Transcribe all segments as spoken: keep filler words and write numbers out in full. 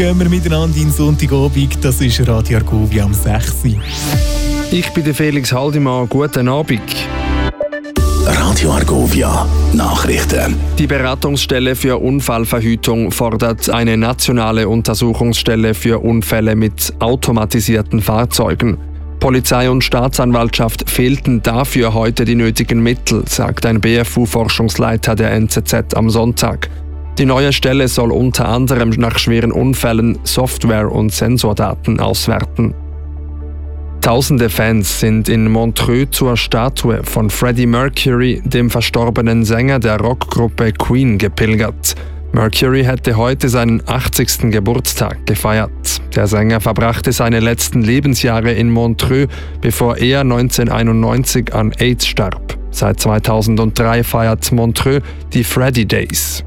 Gehen wir miteinander in den Sonntagabend, das ist Radio Argovia am sechs Uhr. Ich bin der Felix Haldimann, guten Abend. Radio Argovia Nachrichten. Die Beratungsstelle für Unfallverhütung fordert eine nationale Untersuchungsstelle für Unfälle mit automatisierten Fahrzeugen. Polizei und Staatsanwaltschaft fehlten dafür heute die nötigen Mittel, sagt ein B F U-Forschungsleiter der N Z Z am Sonntag. Die neue Stelle soll unter anderem nach schweren Unfällen Software- und Sensordaten auswerten. Tausende Fans sind in Montreux zur Statue von Freddie Mercury, dem verstorbenen Sänger der Rockgruppe Queen, gepilgert. Mercury hätte heute seinen achtzigsten Geburtstag gefeiert. Der Sänger verbrachte seine letzten Lebensjahre in Montreux, bevor er neunzehnhunderteinundneunzig an AIDS starb. Seit zweitausenddrei feiert Montreux die Freddie Days.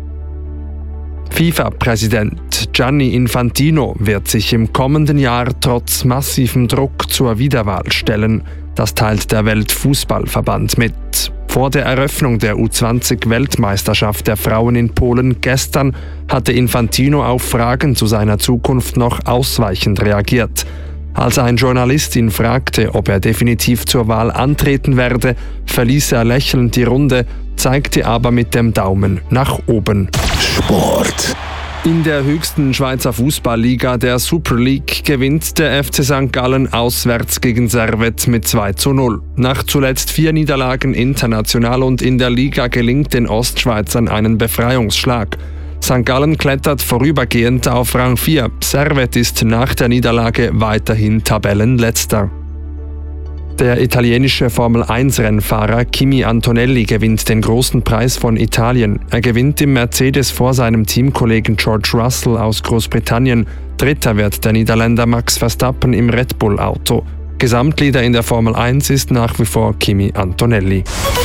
FIFA-Präsident Gianni Infantino wird sich im kommenden Jahr trotz massivem Druck zur Wiederwahl stellen. Das teilt der Weltfußballverband mit. Vor der Eröffnung der U zwanzig-Weltmeisterschaft der Frauen in Polen gestern hatte Infantino auf Fragen zu seiner Zukunft noch ausweichend reagiert. Als ein Journalist ihn fragte, ob er definitiv zur Wahl antreten werde, verließ er lächelnd die Runde, zeigte aber mit dem Daumen nach oben. Sport. In der höchsten Schweizer Fußballliga, der Super League, gewinnt der F C Sankt Gallen auswärts gegen Servette mit zwei zu null. Nach zuletzt vier Niederlagen international und in der Liga gelingt den Ostschweizern einen Befreiungsschlag. Sankt Gallen klettert vorübergehend auf Rang vier. Servette ist nach der Niederlage weiterhin Tabellenletzter. Der italienische Formel eins Rennfahrer Kimi Antonelli gewinnt den großen Preis von Italien. Er gewinnt im Mercedes vor seinem Teamkollegen George Russell aus Großbritannien. Dritter wird der Niederländer Max Verstappen im Red Bull Auto. Gesamtleader in der Formel eins ist nach wie vor Kimi Antonelli.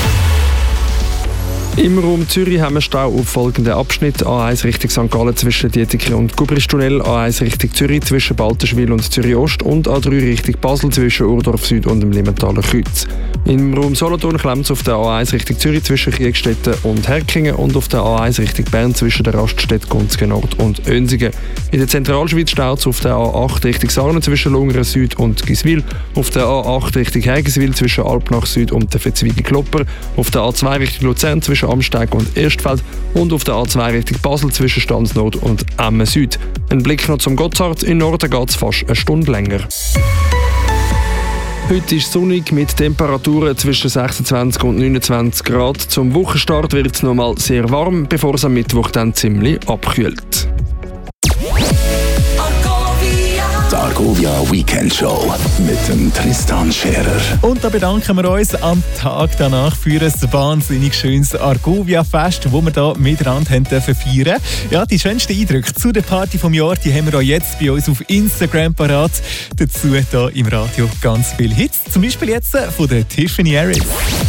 Im Raum Zürich haben wir Stau auf folgenden Abschnitt: A eins Richtung Sankt Gallen zwischen Dietikon und Gubristunnel, A eins Richtung Zürich zwischen Balterschwil und Zürich Ost und A drei Richtung Basel zwischen Urdorf Süd und dem Limmentaler Kreuz. Im Raum Solothurn klemmt es auf der A eins Richtung Zürich zwischen Kriegstetten und Herkingen und auf der A eins Richtung Bern zwischen der Raststätte Gunzgen Nord und Önsigen. In der Zentralschweiz staut es auf der A acht Richtung Sarnen zwischen Lungern Süd und Giswil, auf der A acht Richtung Hägiswil zwischen Alpnach Süd und der Verzweigen-Klopper, auf der A zwei Richtung Luzern zwischen Amsteig und Erstfeld und auf der A zwei Richtung Basel zwischen Stanznord und Emmen Süd. Ein Blick noch zum Gotthard, in Norden geht es fast eine Stunde länger. Heute ist sonnig mit Temperaturen zwischen sechsundzwanzig und neunundzwanzig Grad. Zum Wochenstart wird es nochmal sehr warm, bevor es am Mittwoch dann ziemlich abkühlt. Die Argovia Weekend Show mit dem Tristan Scherer. Und da bedanken wir uns am Tag danach für ein wahnsinnig schönes Argovia-Fest, das wir hier miteinander haben dürfen feiern. Ja, die schönsten Eindrücke zu der Party vom Jahr, die haben wir auch jetzt bei uns auf Instagram parat. Dazu hier im Radio ganz viele Hits, zum Beispiel jetzt von der Tiffany Harris.